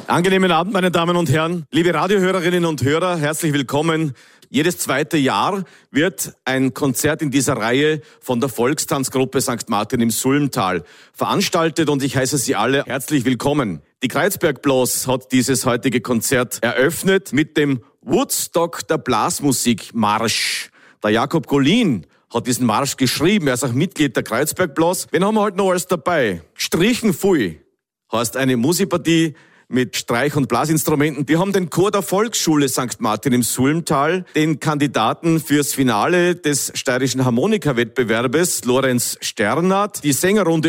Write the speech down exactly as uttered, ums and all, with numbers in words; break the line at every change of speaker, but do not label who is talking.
Angenehmen Abend, meine Damen und Herren. Liebe Radiohörerinnen und Hörer, herzlich willkommen. Jedes zweite Jahr wird ein Konzert in dieser Reihe von der Volkstanzgruppe Sankt Martin im Sulmtal veranstaltet und ich heiße Sie alle herzlich willkommen. Die Kreuzberg Blas hat dieses heutige Konzert eröffnet mit dem Woodstock der Blasmusik-Marsch. Der Jakob Golin hat diesen Marsch geschrieben, er ist auch Mitglied der Kreuzberg Blas. Wen haben wir heute noch alles dabei? Strichen Pfui heißt eine Musikpartie mit Streich- und Blasinstrumenten. Wir haben den Chor der Volksschule Sankt Martin im Sulmtal, den Kandidaten fürs Finale des steirischen Harmonikawettbewerbes, Lorenz Sternert, die Sängerrunde